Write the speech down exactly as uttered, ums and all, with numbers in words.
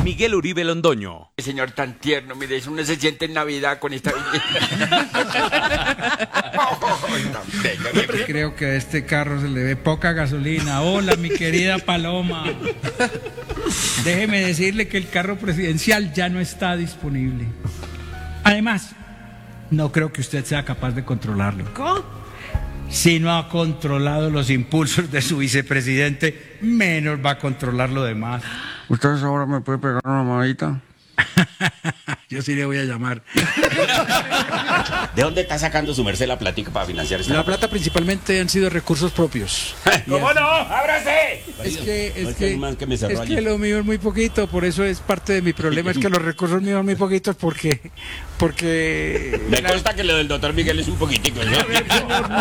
Miguel Uribe Londoño. Señor tan tierno, mire, eso uno se siente en Navidad con esta... Creo que a este carro se le ve poca gasolina. Hola, mi querida Paloma. Déjeme decirle que el carro presidencial ya no está disponible. Además, no creo que usted sea capaz de controlarlo. ¿Cómo? Si no ha controlado los impulsos de su vicepresidente, menos va a controlar lo demás. ¿Ustedes ahora me puede pegar una mamadita? Yo sí le voy a llamar. ¿De dónde está sacando su merced la plática para financiar esta? La plata principalmente han sido recursos propios. ¿Cómo no? ¡Ábrase! Es que, es No, es que que, hay un man que me cerró es allí. que lo mío es muy poquito, por eso es parte de mi problema, es que los recursos míos son muy poquitos porque... porque Me la- consta que lo del doctor Miguel es un poquitico, ¿no? A ver, señor,